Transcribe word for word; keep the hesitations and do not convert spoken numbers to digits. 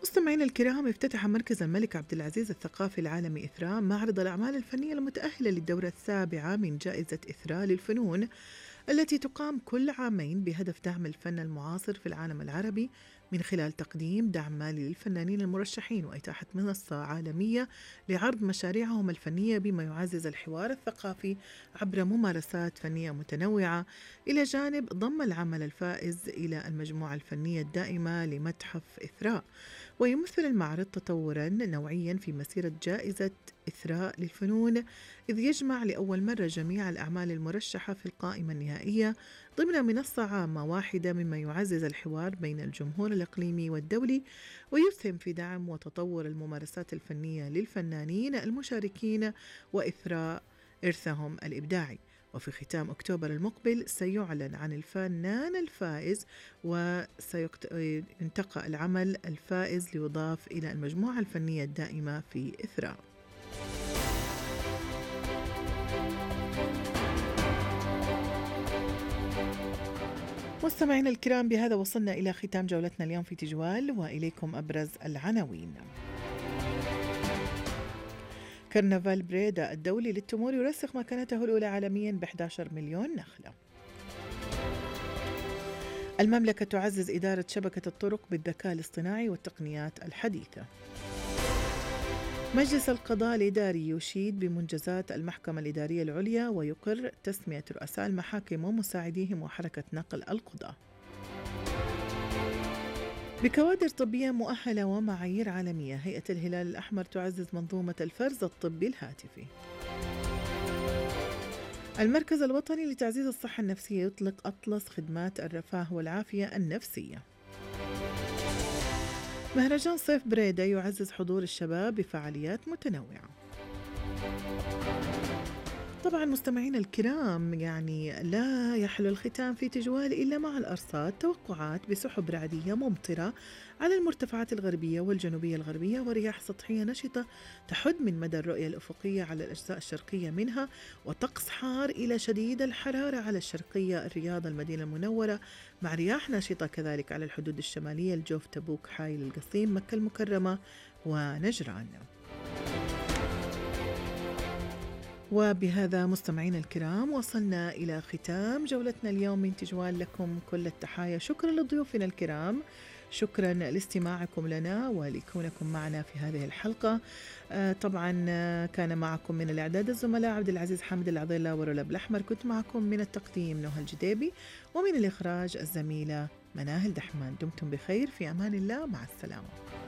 مستمعينا الكرام، افتتح مركز الملك عبد العزيز الثقافي العالمي إثراء معرض الأعمال الفنية المتأهلة للدورة السابعة من جائزة إثراء للفنون التي تقام كل عامين بهدف دعم الفن المعاصر في العالم العربي من خلال تقديم دعم مالي للفنانين المرشحين وإتاحة منصة عالمية لعرض مشاريعهم الفنية بما يعزز الحوار الثقافي عبر ممارسات فنية متنوعة، إلى جانب ضم العمل الفائز إلى المجموعة الفنية الدائمة لمتحف إثراء. ويمثل المعرض تطوراً نوعياً في مسيرة جائزة إثراء للفنون، إذ يجمع لأول مرة جميع الأعمال المرشحة في القائمة النهائية ضمن منصة عامة واحدة، مما يعزز الحوار بين الجمهور الإقليمي والدولي ويسهم في دعم وتطور الممارسات الفنية للفنانين المشاركين وإثراء إرثهم الإبداعي. وفي ختام أكتوبر المقبل سيعلن عن الفنان الفائز وسينتقى العمل الفائز ليضاف إلى المجموعة الفنية الدائمة في إثراء. مستمعينا الكرام، بهذا وصلنا إلى ختام جولتنا اليوم في تجوال، وإليكم أبرز العناوين. كرنفال بريدا الدولي للتمور يرسخ مكانته الأولى عالميا ب إحدى عشر مليون نخلة. المملكة تعزز إدارة شبكة الطرق بالذكاء الاصطناعي والتقنيات الحديثة. مجلس القضاء الإداري يشيد بمنجزات المحكمة الإدارية العليا ويقر تسمية رؤساء المحاكم ومساعديهم وحركة نقل القضاة. بكوادر طبية مؤهلة ومعايير عالمية، هيئة الهلال الأحمر تعزز منظومة الفرز الطبي الهاتفي. المركز الوطني لتعزيز الصحة النفسية يطلق أطلس خدمات الرفاه والعافية النفسية. مهرجان صيف بريدة يعزز حضور الشباب بفعاليات متنوعة. طبعا مستمعينا الكرام، يعني لا يحلو الختام في تجوال إلا مع الأرصاد. توقعات بسحب رعدية ممطرة على المرتفعات الغربية والجنوبية الغربية، ورياح سطحية نشطة تحد من مدى الرؤية الأفقية على الأجزاء الشرقية منها، وطقس حار إلى شديد الحرارة على الشرقية، الرياض، المدينة المنورة، مع رياح نشطة كذلك على الحدود الشمالية، الجوف، تبوك، حائل، القصيم، مكة المكرمة ونجران. وبهذا مستمعينا الكرام وصلنا إلى ختام جولتنا اليوم من تجوال. لكم كل التحايا، شكرا لضيوفنا الكرام، شكرا لاستماعكم لنا ولكونكم معنا في هذه الحلقة. آه طبعا آه كان معكم من الإعداد الزملاء عبد العزيز حامد العضيلة ورولاب الأحمر، كنت معكم من التقديم نهى الجديبي، ومن الإخراج الزميلة مناهل دحمان. دمتم بخير، في أمان الله، مع السلامة.